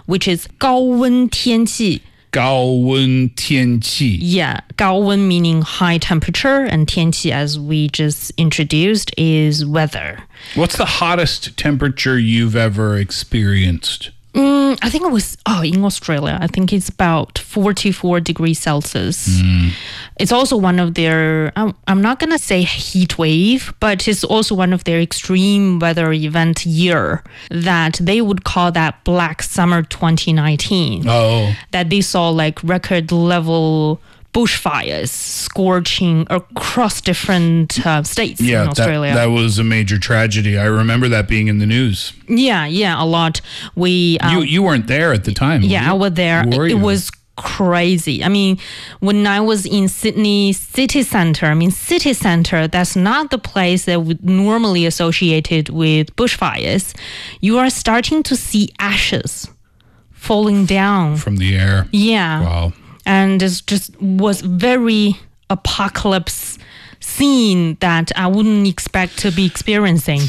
which is 高温天气。 高温天气 Yeah, 高温 meaning high temperature, and 天气 as we just introduced is weather. What's the hottest temperature you've ever experienced? I think it was, in Australia, I think it's about 44 degrees Celsius. It's also one of their, I'm not going to say heat wave, but it's also one of their extreme weather event year that they would call that Black Summer 2019. Oh. That they saw like record level bushfires scorching across different states in Australia. That was a major tragedy. I remember that being in the news. Yeah, a lot. You weren't there at the time. Yeah, I was there. It was crazy. I mean, when I was in Sydney city centre, that's not the place that would normally associated with bushfires. You are starting to see ashes falling down from the air. Yeah. Wow. And it just was very apocalypse scene that I wouldn't expect to be experiencing.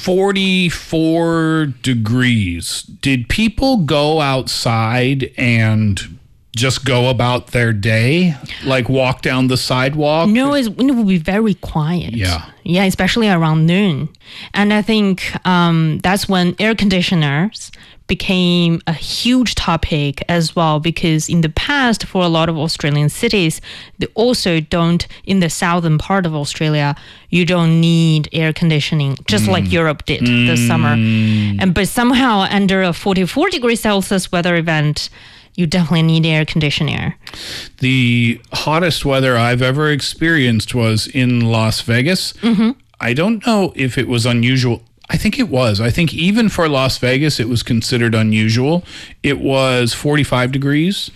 44 degrees. Did people go outside and just go about their day? Like walk down the sidewalk? No, it would be very quiet. Yeah, especially around noon. And I think that's when air conditioners became a huge topic as well, because in the past, for a lot of Australian cities, they also don't, in the southern part of Australia, you don't need air conditioning, just like Europe did this summer. But somehow under a 44 degrees Celsius weather event, you definitely need air conditioner. The hottest weather I've ever experienced was in Las Vegas. I don't know if it was unusual. I think it was. I think even for Las Vegas, it was considered unusual. It was 45 degrees.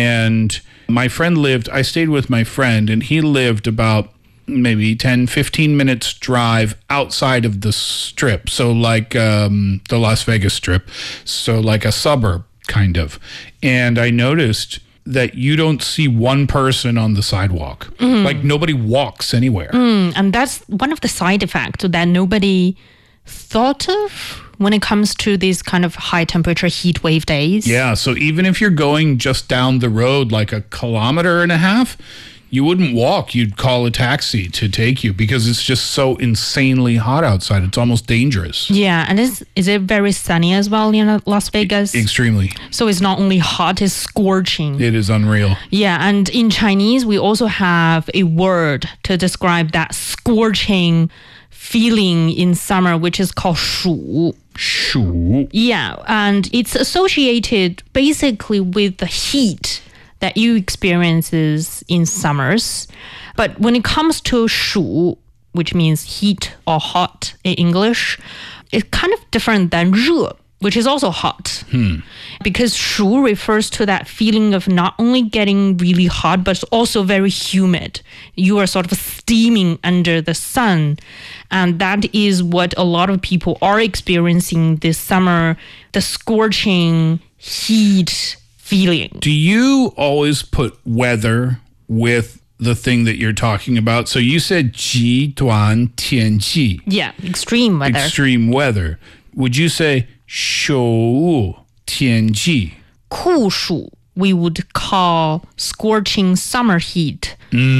And my friend I stayed with my friend, and he lived about maybe 10, 15 minutes drive outside of the strip. So like the Las Vegas strip. So like a suburb, kind of. And I noticed that you don't see one person on the sidewalk. Like nobody walks anywhere. And that's one of the side effects that nobody thought of when it comes to these kind of high temperature heat wave days. Yeah, so even if you're going just down the road like a kilometer and a half, you wouldn't walk. You'd call a taxi to take you because it's just so insanely hot outside. It's almost dangerous. Yeah, and is it very sunny as well in Las Vegas? Extremely. So it's not only hot, it's scorching. It is unreal. Yeah, and in Chinese, we also have a word to describe that scorching feeling in summer, which is called 暑. 暑. Yeah, and it's associated basically with the heat that you experiences in summers. But when it comes to 暑, which means heat or hot in English, it's kind of different than 热, which is also hot. Because 暑 refers to that feeling of not only getting really hot, but also very humid. You are sort of steaming under the sun. And that is what a lot of people are experiencing this summer, the scorching heat feeling. Do you always put weather with the thing that you're talking about? So you said 极端天气. Yeah, extreme weather. Extreme weather. Would you say 暑天气? 酷暑 we would call scorching summer heat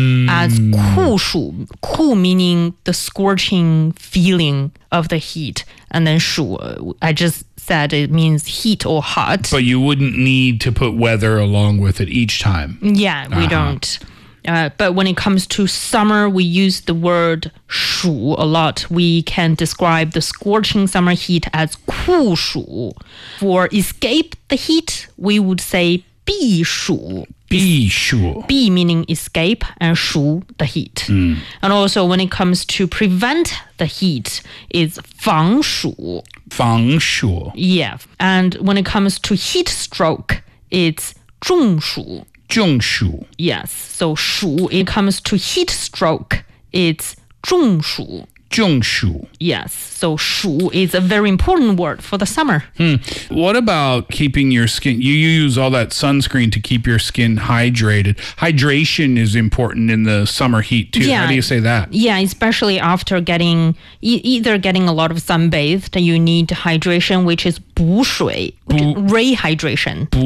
as 酷暑. 酷 meaning the scorching feeling of the heat. And then 暑, I just said it means heat or hot. But you wouldn't need to put weather along with it each time. Yeah, we don't. But when it comes to summer, we use the word 暑 a lot. We can describe the scorching summer heat as 酷暑. For escape the heat, we would say 避暑. 避暑. 避 meaning escape, and 暑 the heat. And also when it comes to prevent the heat, it's 防暑. 防暑. Yeah. And when it comes to heat stroke, it's 中暑. 中暑. Yes. So 暑, it comes to heat stroke, it's 中暑. 中暑. Yes. So 暑 is a very important word for the summer. What about keeping your skin? You use all that sunscreen to keep your skin hydrated. Hydration is important in the summer heat too. Yeah. How do you say that? Yeah, especially after getting either getting a lot of sunbathed, you need hydration, which is 补水, rehydration.